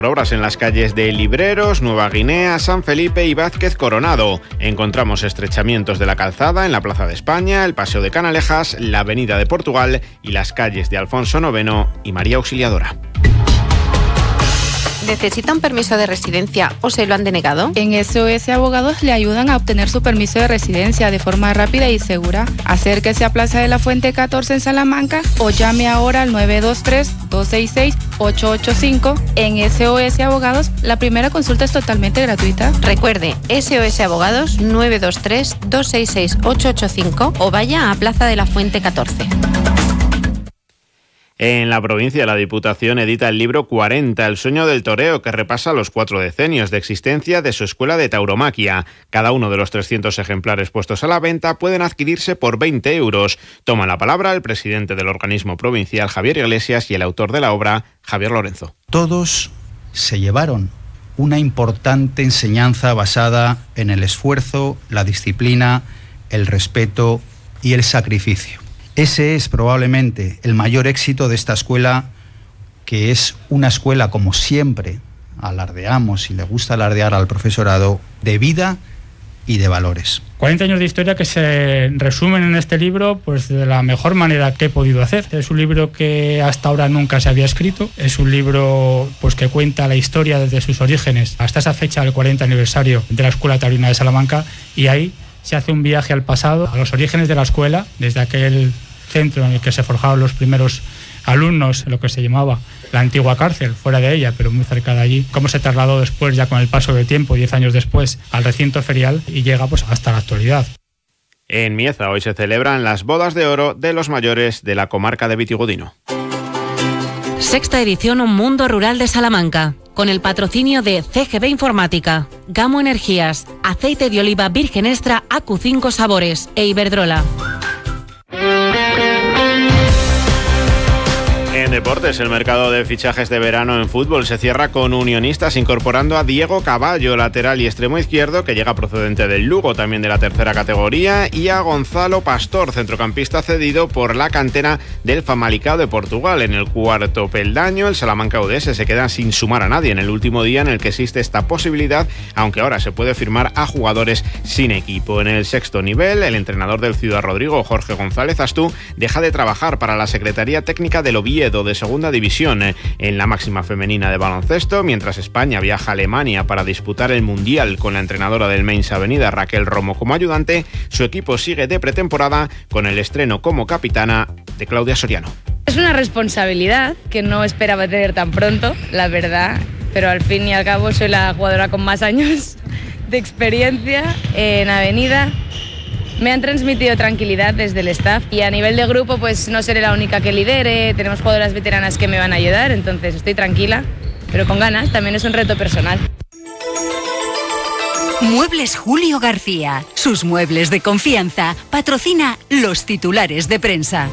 Obras en las calles de Libreros, Nueva Guinea, San Felipe y Vázquez Coronado. Encontramos estrechamientos de la calzada en la Plaza de España, el Paseo de Canalejas, la Avenida de Portugal y las calles de Alfonso IX y María Auxiliadora. ¿Necesita un permiso de residencia o se lo han denegado? En SOS Abogados le ayudan a obtener su permiso de residencia de forma rápida y segura. Acérquese a Plaza de la Fuente 14 en Salamanca o llame ahora al 923-266-885. En SOS Abogados, la primera consulta es totalmente gratuita. Recuerde, SOS Abogados 923-266-885 o vaya a Plaza de la Fuente 14. En la provincia, la Diputación edita el libro 40, El sueño del toreo, que repasa los 4 decenios de existencia de su escuela de tauromaquia. Cada uno de los 300 ejemplares puestos a la venta pueden adquirirse por 20 euros. Toma la palabra el presidente del organismo provincial, Javier Iglesias, y el autor de la obra, Javier Lorenzo. Todos se llevaron una importante enseñanza basada en el esfuerzo, la disciplina, el respeto y el sacrificio. Ese es probablemente el mayor éxito de esta escuela, que es una escuela, como siempre alardeamos y le gusta alardear al profesorado, de vida y de valores. 40 años de historia que se resumen en este libro pues de la mejor manera que he podido hacer. Es un libro que hasta ahora nunca se había escrito. Es un libro pues que cuenta la historia desde sus orígenes hasta esa fecha del 40 aniversario de la Escuela Taurina de Salamanca, y ahí se hace un viaje al pasado, a los orígenes de la escuela, desde aquel centro en el que se forjaron los primeros alumnos, lo que se llamaba la antigua cárcel, fuera de ella, pero muy cerca de allí, cómo se trasladó después, ya con el paso del tiempo, 10 años después, al recinto ferial y llega pues hasta la actualidad. En Mieza hoy se celebran las bodas de oro de los mayores de la comarca de Vitigudino. Sexta edición Un Mundo Rural de Salamanca, con el patrocinio de CGB Informática, Gamo Energías, Aceite de Oliva Virgen Extra AQ5 Sabores e Iberdrola. En deportes, el mercado de fichajes de verano en fútbol se cierra con Unionistas incorporando a Diego Caballo, lateral y extremo izquierdo, que llega procedente del Lugo, también de la tercera categoría, y a Gonzalo Pastor, centrocampista cedido por la cantera del Famalicão de Portugal. En el cuarto peldaño, el Salamanca UDS se queda sin sumar a nadie en el último día en el que existe esta posibilidad, aunque ahora se puede firmar a jugadores sin equipo. En el sexto nivel, el entrenador del Ciudad Rodrigo, Jorge González Astú, deja de trabajar para la Secretaría Técnica del Oviedo de segunda división. En la máxima femenina de baloncesto, mientras España viaja a Alemania para disputar el Mundial con la entrenadora del Mainz Avenida, Raquel Romo, como ayudante, su equipo sigue de pretemporada con el estreno como capitana de Claudia Soriano. Es una responsabilidad que no esperaba tener tan pronto, la verdad, pero al fin y al cabo soy la jugadora con más años de experiencia en Avenida. Me han transmitido tranquilidad desde el staff y a nivel de grupo pues no seré la única que lidere, tenemos jugadoras veteranas que me van a ayudar, entonces estoy tranquila, pero con ganas, también es un reto personal. Muebles Julio García, sus muebles de confianza, patrocina los titulares de prensa.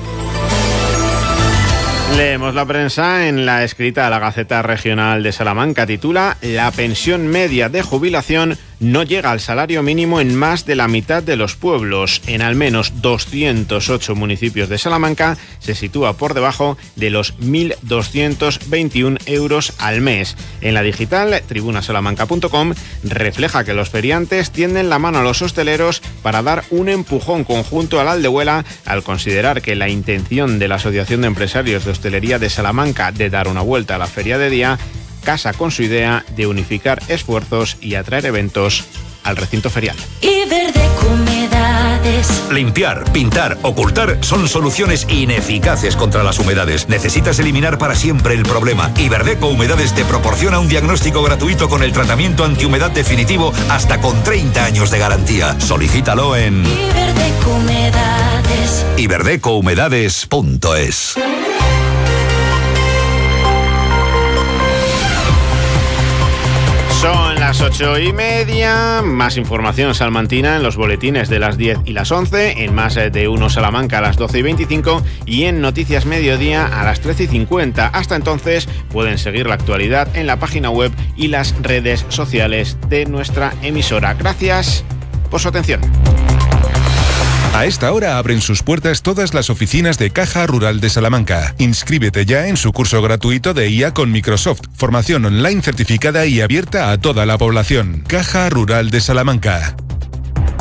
Leemos la prensa en la escrita a la Gaceta Regional de Salamanca. Titula: La pensión media de jubilación no llega al salario mínimo en más de la mitad de los pueblos. En al menos 208 municipios de Salamanca se sitúa por debajo de los 1.221 euros al mes. En la digital, tribunasalamanca.com refleja que los feriantes tienden la mano a los hosteleros para dar un empujón conjunto a la Aldehuela al considerar que la intención de la Asociación de Empresarios de Hostelería de Salamanca de dar una vuelta a la feria de día casa con su idea de unificar esfuerzos y atraer eventos al recinto ferial. Iberdeco Humedades. Limpiar, pintar, ocultar son soluciones ineficaces contra las humedades. Necesitas eliminar para siempre el problema. Iberdeco Humedades te proporciona un diagnóstico gratuito con el tratamiento antihumedad definitivo hasta con 30 años de garantía. Solicítalo en Iberdeco Humedades. iberdecohumedades.es. Son las 8:30, más información salmantina en los boletines de las 10 y las 11, en Más de Uno Salamanca a las 12:25 y en Noticias Mediodía a las 13:50. Hasta entonces pueden seguir la actualidad en la página web y las redes sociales de nuestra emisora. Gracias por su atención. A esta hora abren sus puertas todas las oficinas de Caja Rural de Salamanca. Inscríbete ya en su curso gratuito de IA con Microsoft. Formación online certificada y abierta a toda la población. Caja Rural de Salamanca.